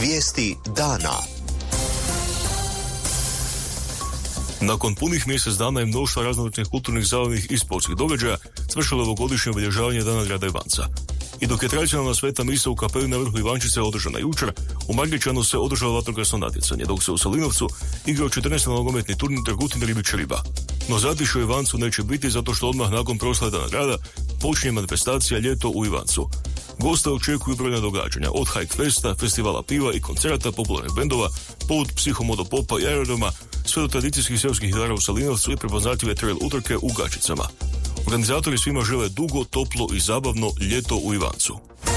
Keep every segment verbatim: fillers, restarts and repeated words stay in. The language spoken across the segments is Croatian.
Vijesti dana. Nakon punih mjesec dana i mnoštva raznoličnih kulturnih, zabavnih i sportskih događaja svršilo je ovogodišnje obilježavanje Dana grada Ivanca. I dok je tradicionalna sveta misa u kapeli na vrhu Ivančice održana jučer, u Margličanu se održalo vatrogasno natjecanje, dok se u Solinovcu igrao četrnaesti nogometni turnir Dragutin Ribić Riba. No zatišje u Ivancu neće biti zato što odmah nakon proslave Dana grada počinje manifestacija Ljeto u Ivancu. Goste očekuju brojna događanja, od hike festa, festivala piva i koncerata popularnih bendova, poput psihomodopopa i aerodroma, sve do tradicijskih seoskih igara u Salinovcu i prepoznatljive trail utrke u Gačicama. Organizatori svima žele dugo, toplo i zabavno ljeto u Ivancu.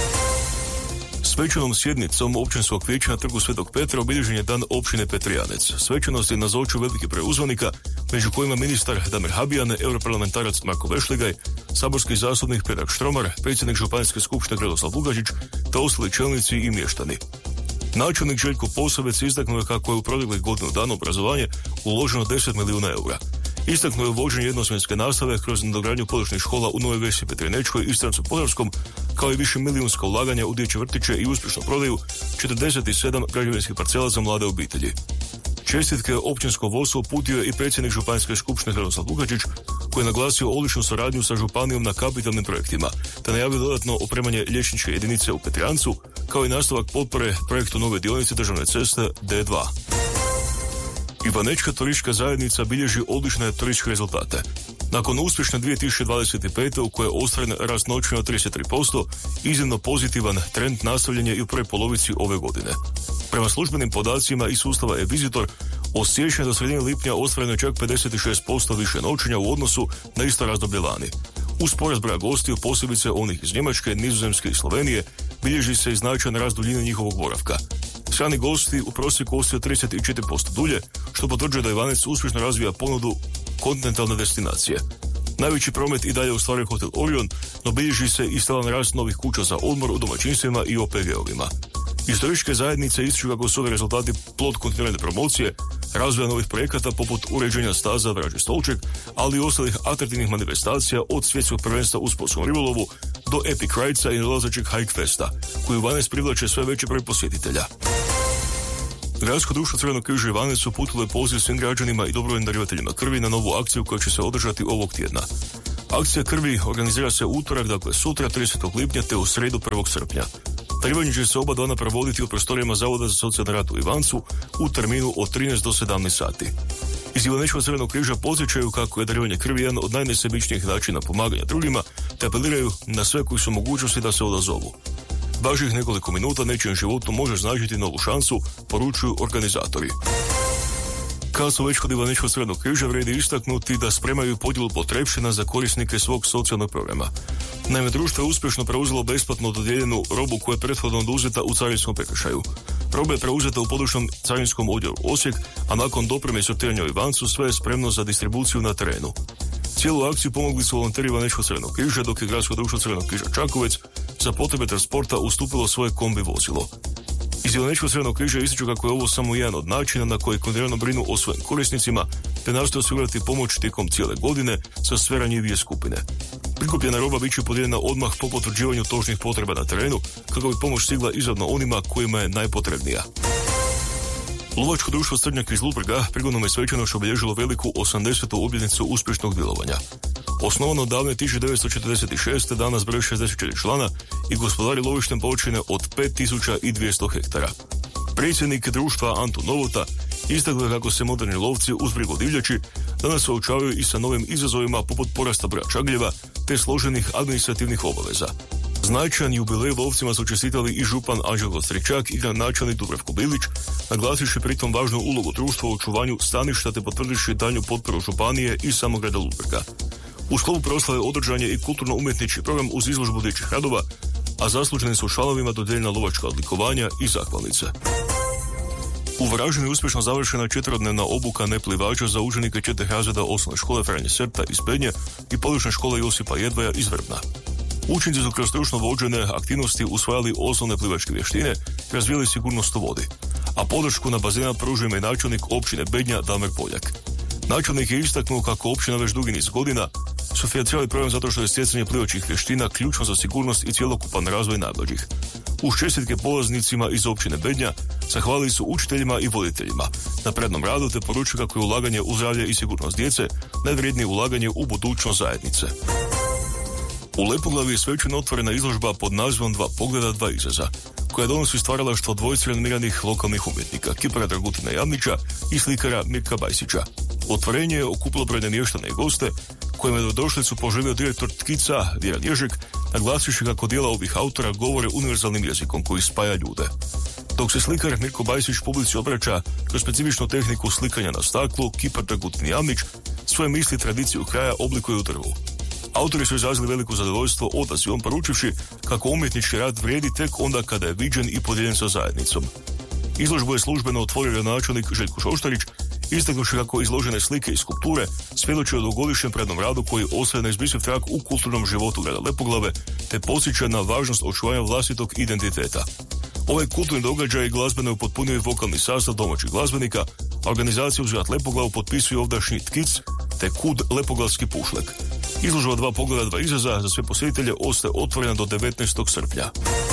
Svečanom sjednicom općinskog vijeća na trgu Svetog Petra obilježen je dan općine Petrijanec. Svečanost je nazočio veliki broj uzvanika, među kojima ministar Damir Habijan, europarlamentarac Marko Vešligaj, saborski zastupnik Predrag Štromar, predsjednik županijske skupštine Radoslav Bugačić, te ostali čelnici i mještani. Načelnik Željko Posavec istaknuo je kako je u proteklih godinu dana obrazovanje uloženo deset milijuna eura. Istaknuo je uvođenje jednosmjenske nastave kroz nadogradnju područnih škola u Novoj Vesi Petrinečkoj i Strancu Podravskom, kao i više milijunska ulaganja u dječje vrtiće i uspješnu prodaju četrdeset sedam građevinskih parcela za mlade obitelji. Čestitke općinsko vodstvo uputio je i predsjednik županijske skupštine Radoslav Bugačić, koji je naglasio odličnu suradnju sa županijom na kapitalnim projektima, te najavio dodatno opremanje liječničke jedinice u Petrijancu, kao i nastavak potpore projektu nove dionice državne ceste D dva. Ivanečka turistička zajednica bilježi odlične turističke rezultate. Nakon uspješne dvije tisuće dvadeset pete u kojoj je ostvaren rast noćenja od trideset tri posto, iznimno pozitivan trend nastavljen je i u prvoj polovici ove godine. Prema službenim podacima iz sustava e-Visitor, od siječnja do sredine lipnja ostvareno je čak pedeset šest posto više noćenja u odnosu na isto razdoblje lani. Uz porast broja gostiju, posebice onih iz Njemačke, Nizozemske i Slovenije, bilježi se i značajan rast duljine njihovog boravka. Strani gosti u prosjeku ostaju trideset četiri posto dulje, što potvrđuje da Ivanec uspješno razvija ponudu kontinentalne destinacije. Najveći promet i dalje ostvaruje hotel Orion, no bilježi se i stalan rast novih kuća za odmor u domaćinstvima i O P G-ovima. Iz turističke zajednice ističu kako su ovi rezultati plod kontinuirane promocije, razvoja novih projekata poput uređenja staza Vražji stolček, ali i ostalih atraktivnih manifestacija od svjetskog prvenstva u sportskom ribolovu do Epic Ridesa i dolazećeg Hike Festa, koji u Ivanec privlače sve veći broj posjetitelja. Gradsko društvo Crvenog križa Ivanec uputilo je poziv svim građanima i dobrovoljnim darivateljima krvi na novu akciju koja će se održati ovog tjedna. Akcija krvi organizira se u utorak, dakle sutra tridesetog lipnja, te u srijedu prvog srpnja. Darivanje će se oba dana provoditi u prostorijama Zavoda za socijalni rad u Ivancu u terminu od trinaest do sedamnaest sati. Iz Ivanečkog Crvenog križa podsjećaju kako je darivanje krvi jedan od najnesebičnijih načina pomaganja drugima, te apeliraju na sve koji su mogućnosti da se odazovu. Važnih nekoliko minuta nečijem životu može značiti novu šansu, poručuju organizatori. Kad su već kod Ivanečkog Crvenog križa, vrijedi istaknuti da spremaju podjelu potrepština za korisnike svog socijalnog programa. Naime, društvo je uspješno preuzelo besplatno dodijeljenu robu koja je prethodno oduzeta u carinskom prekršaju. Roba je preuzeta u područnom carinskom odjelu Osijek, a nakon dopreme i sortiranja u Ivancu sve je spremno za distribuciju na terenu. Cijelu akciju pomogli su volonteri Ivanečkog Crvenog križa, dok je Gradsko društvo Crvenog križa Čakovec za potrebe transporta ustupilo svoje kombi vozilo. Iz Ivanečkog Crvenog križa ističu kako je ovo samo jedan od načina na koji kontinuirano brinu o svojim korisnicima, te nastoje osigurati pomoć tijekom cijele godine za sve ranjivije skupine. Prikupljena roba bit će podijeljena odmah po potvrđivanju točnih potreba na terenu, kako bi pomoć stigla izravno onima kojima je najpotrebnija. Lovačko društvo Strnjak iz Ludbrega prigodom je svečanošću obilježilo veliku osamdesetu obljetnicu uspješnog djelovanja. Osnovano davne tisuću devetsto četrdeset šeste. danas broji šezdeset četiri člana i gospodari lovištem površine od pet tisuća dvjesto hektara. Predsjednik društva Antun Novota istaknuo je kako se moderni lovci uz brigu divljači danas suočavaju i sa novim izazovima poput porasta broja čagljeva te složenih administrativnih obaveza. Značajan jubilej lovcima su čestitali i župan Anđelko Stričak i gradonačelnik Dubravko Bilić, naglasivši pritom važnu ulogu društva u očuvanju staništa te potvrdivši daljnju potporu županije i samog grada Ludbrega. U sklopu proslave održan je i kulturno-umjetnički program uz izložbu dječjih radova, a zasluženim su članovima dodijeljena lovačka odlikovanja i zahvalnice. U Varaždinu je uspješno završena četverodnevna obuka neplivača za učenike četvrtog razreda osnovne škole Franje Serta iz Bednje i područne škole Josipa Jedvaja iz Vrbna. Učenici su kroz stručno vođene aktivnosti usvajali osnovne plivačke vještine i razvijali sigurnost u vodi, a podršku na bazenima pružuje i načelnik općine Bednja Damir Poljak. Načelnik je istaknuo kako općina već dugi niz godina sufinancirali program zato što je stjecanje plivačkih vještina ključno za sigurnost i cjelokupan razvoj najmlađih. Uz čestitke polaznicima iz općine Bednja, zahvalili su učiteljima i voditeljima na prednom radu te poručuju kako je ulaganje u zdravlje i sigurnost djece najvrijednije ulaganje u budućnost zajednice. U Lepoglavi je svečano otvorena izložba pod nazivom Dva pogleda, dva izraza, koja donosi stvaralaštvo dvojice renomiranih lokalnih umjetnika, kipara Dragutina Jamnića i slikara Mirka Bajsića. Otvorenje je okupilo brojne mještane i goste, kojima je dobrodošlicu poželio direktor Tkica Vjeran Ježek, naglasivši kako dijela ovih autora govore univerzalnim jezikom koji spaja ljude. Dok se slikar Mirko Bajsić publici obraća kroz specifičnu tehniku slikanja na staklu, kipar Dragutin Jamnić svoje misli i tradiciju kraja oblikuje u drvu. Autori su izrazili veliko zadovoljstvo odazivom, poručivši kako umjetnički rad vrijedi tek onda kada je viđen i podijeljen sa zajednicom. Izložbu je službeno otvorio načelnik Željko Šoštarić, istaknuši kako izložene slike i skulpture svjedoče o dugogodišnjem prednom radu koji ostaje neizbrisiv trag u kulturnom životu grada Lepoglave, te podsjeća na važnost očuvanja vlastitog identiteta. Ovaj kulturni događaj glazbeno je upotpunio i vokalni sastav domaćih glazbenika, a organizaciju uz grad Lepoglavu potpisuju ovdašnji Tkic te Kud Lepoglavski pušlek. Izložba Dva pogleda, dva izraza za sve posjetitelje ostaje otvorena do devetnaestog srpnja.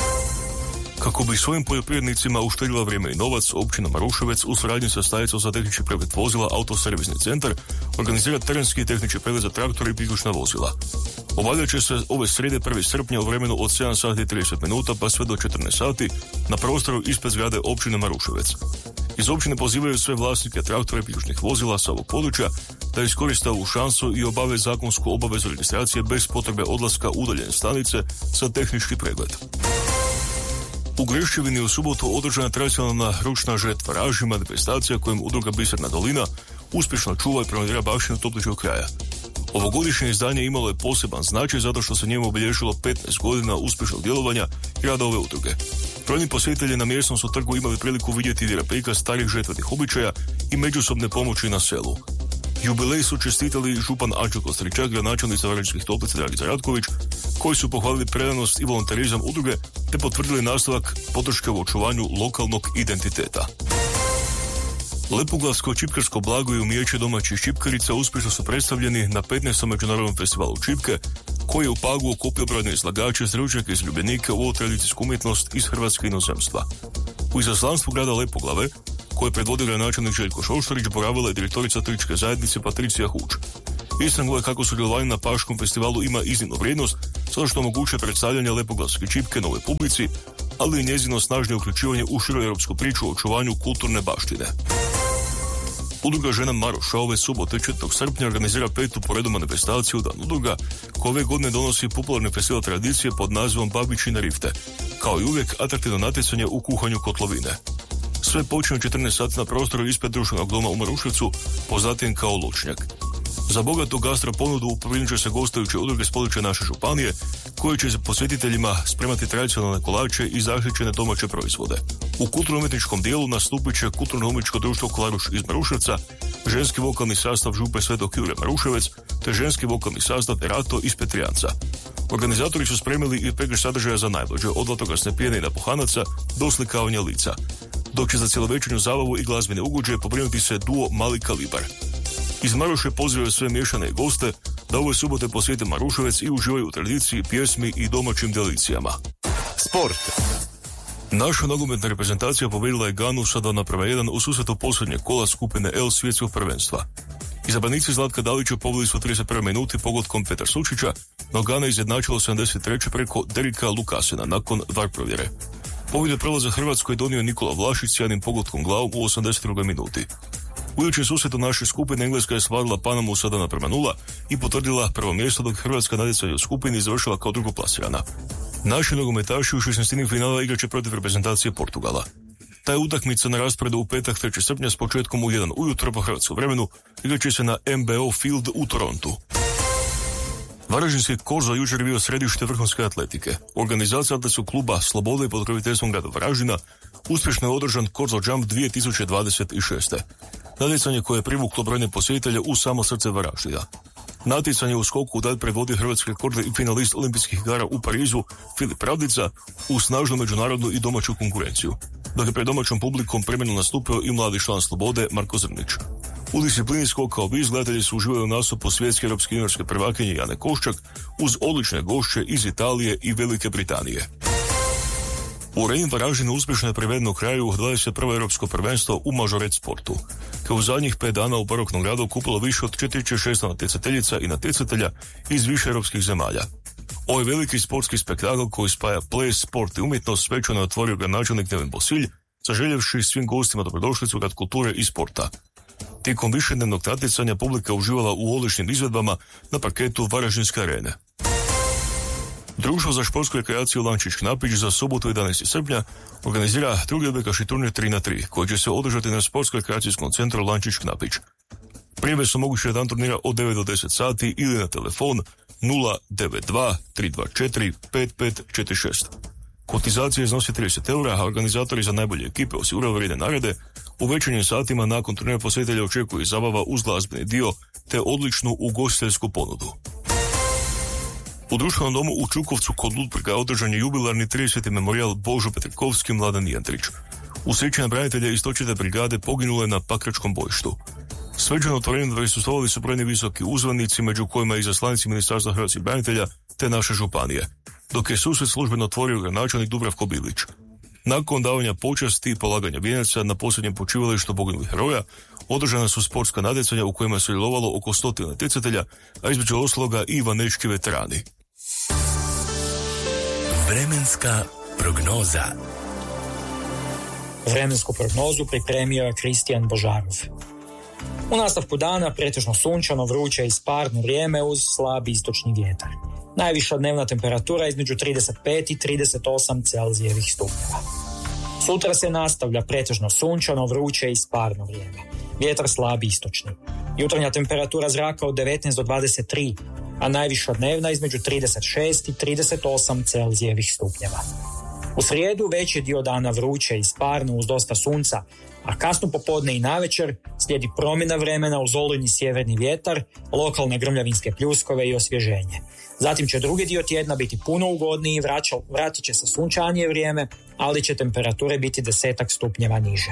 Kako bi svojim poljoprivrednicima uštedila vrijeme i novac, općina Maruševec u suradnji sa stanicom za tehnički pregled vozila Autoservisni centar organizira terenski i tehnički pregled za traktore i priključna vozila. Obavljat će se ove srijede prvog srpnja u vremenu od sedam sati i trideset minuta pa sve do četrnaest sati na prostoru ispred zgrade općine Maruševec. Iz općine pozivaju sve vlasnike traktora i priključnih vozila sa ovog područja da iskoriste ovu šansu i obave zakonsku obavezu registracije bez potrebe odlaska udaljene stanice za tehnički pregled. U Grešćevini u subotu održana tradicionalna ručna žetva raži, manifestacija kojom udruga Biserna dolina uspješno čuva i promovira baštinu Topličkog kraja. Ovogodišnje izdanje imalo je poseban značaj zato što se njemu obilježilo petnaest godina uspješnog djelovanja i rada ove udruge. Brojni posjetitelji na mjesnom su trgu imali priliku vidjeti prikaz starih žetvenih običaja i međusobne pomoći na selu. Jubilej su čestitali župan Anđelko Stričak, gradonačelnica Varaždinskih Toplica Dragica Ratković, koji su pohvalili predanost i volonterizam udruge te potvrdili nastavak podrške u očuvanju lokalnog identiteta. Lepoglavsko čipkarsko blago i umijeće domaćih čipkarica uspješno su predstavljeni na petnaestom međunarodnom festivalu čipke, koji je u Pagu okupio brojne izlagače, stručnjake i izljubljenike u ovu tradicijsku umjetnost iz Hrvatske inozemstva. U izaslanstvu grada Lepoglave, koje je predvodio gradonačelnik Željko Šoštarić, boravila je direktorica turističke zajednice Patricija Huč. Istaknula je kako sudjelovanje na Paškom festivalu ima iznimnu vrijednost, zato što omogućuje predstavljanje lepoglavske čipke novoj publici, ali i njezino snažnije uključivanje u širu europsku priču o očuvanju kulturne baštine. Udruga žena Maroša ove subote četvrtog srpnja organizira petu po redu manifestaciju Dan udruga, koja ove godine donosi popularni festival tradicije pod nazivom Babičine rifte, kao i uvijek atraktivno natjecanje u kuhanju kotlovine. Sve počinje u četrnaest sati na prostoru ispred društvenog doma u Maruševcu, poznatijem kao Lučnjak. Za bogatu gastro ponudu uprinut će se gostujuće udruge s područja naše županije, koje će posjetiteljima spremati tradicionalne kolače i zaštićene domaće proizvode. U kulturno-umjetničkom dijelu nastupit će kulturno-umjetničko društvo Klaruš iz Maruševca, ženski vokalni sastav župe Svetog Jure Maruševec, te ženski vokalni sastav Erato iz Petrijanca. Organizatori su spremili i pregršt sadržaja za najmlađe, od vatrogasne pjene i napuhanaca do slikavanja lica, dok će za cjelovečernju zabavu i glazbene ugođaje pobrinuti se duo Mali Kalibar. Iz Maroše pozivaju sve miješane goste da ove subote posjete Maruševec i uživaju u tradiciji, pjesmi i domaćim delicijama. Sport. Naša nogometna reprezentacija pobjedila je Ganu sa dva naprema jedan u susretu posljednjeg kola skupine L svjetskog prvenstva. Izabranici Zlatka Dalića pobjedili su u trideset prvoj minuti pogodkom Petar Sučića, no Gana izjednačilo sedamdeset treće preko Derika Lukasina nakon var provjere. Pobjedu prelaza Hrvatskoj donio Nikola Vlašić s jednim pogodkom glavom u osamdeset drugoj minuti. U idućem susretu naše skupine Engleska je svladila Panamu sada naprema nula i potvrdila prvo mjesto, dok Hrvatska natjecanje u skupini završila kao drugoplasirana. Naši nogometaši u šesnaestini finala igraće protiv reprezentacije Portugala. Ta je utakmica na rasporedu u petak trećeg srpnja s početkom u jedan ujutro po hrvatskom vremenu, igraće se na M B O Field u Torontu. Varaždinski Korzo jučer je bio središte vrhunske atletike. Organizacija atletskog kluba Sloboda i pod pokroviteljstvom grada Varaždina uspješno je održan Korzo Jump dvije tisuće dvadeset šeste. Natjecanje koje je privuklo brojne posjetitelje u samo srce Varaždina. Natjecanje u skoku dalje predvodi hrvatski rekordni i finalist olimpijskih igara u Parizu Filip Pravdica u snažnu međunarodnu i domaću konkurenciju, dok je pred domaćom publikom primjerno nastupio i mladi član Slobode Marko Zrnić. U disciplini skoka u vis gledatelji su uživali u nastupu svjetske europske juniorske prvakinje Jane Koščak uz odlične gošće iz Italije i Velike Britanije. U Renju Varaždinu uspješno je privedeno kraju dvadeset prvo europsko prvenstvo u mažoret sportu, koje u zadnjih pet dana u baroknom gradu kupilo više od četiri tisuće šesto natjecateljica i natjecatelja iz više europskih zemalja. Ovaj veliki sportski spektakl koji spaja ples, sport i umjetnost svečano je otvorio gradonačelnik Neven Bosilj, zaželjevši svim gostima dobrodošlicu rad kulture i sporta. Tijekom višednevnog natjecanja publika uživala u odličnim izvedbama na parketu Varaždinske arene. Društvo za športsku rekreaciju Lančić Knapić za subotu jedanaestog srpnja organizira drugi odbojkaški turnir tri na tri, koji će se održati na sportsko-rekreacijskom centru Lančić Knapić. Prijave su moguće na dan turnira od devet do deset sati ili na telefon nula devet dva tri dva četiri pet pet četiri šest. Kotizacija iznosi trideset eura, a organizatori za najbolje ekipe osiguravaju vrijedne nagrade. U večernjim satima nakon turnira posjetitelja očekuje zabava uz glazbeni dio te odličnu ugostiteljsku ponudu. U društvenom domu u Čukovcu kod Ludbrega održan je jubilarni trideseti memorijal Božo Petrikovski Mladen Jendrić. U sjećanje branitelja iz sto četvrte brigade poginule na Pakračkom bojištu. Svečano otvorenje prisustvovali su brojni visoki uzvanici, među kojima i izaslanici Ministarstva hrvatskih branitelja te naše županije, dok je susret službeno otvorio gradonačelnik Dubravko Bilić. Nakon davanja počasti i polaganja vijenaca na posljednjem počivalištu poginulih heroja, održana su sportska natjecanja u kojima je sudjelovalo oko stotinu natjecatelja, a između ostaloga i vanečki veterani. Vremenska prognoza. Vremensku prognozu pripremio je Kristijan Božarov. U nastavku dana pretežno sunčano, vruće i sparno vrijeme uz slabi istočni vjetar. Najviša dnevna temperatura između trideset pet i trideset osam Celzijevih stupnjeva. Sutra se nastavlja pretežno sunčano, vruće i sparno vrijeme. Vjetar slabi istočni. Jutarnja temperatura zraka od devetnaest do dvadeset tri, a najviša dnevna između trideset šest i trideset osam Celzijevih stupnjeva. U srijedu veći dio dana vruće i sparno uz dosta sunca, a kasno popodne i navečer slijedi promjena vremena uz olujni sjeverni vjetar, lokalne grmljavinske pljuskove i osvježenje. Zatim će drugi dio tjedna biti puno ugodniji, vraća, vratit će se sunčanije vrijeme, ali će temperature biti desetak stupnjeva niže.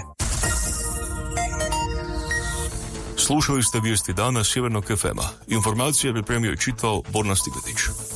Slušali ste vijesti dana Sjevernog ef ema. Informacije je pripremio i čitao Borna Stigetić.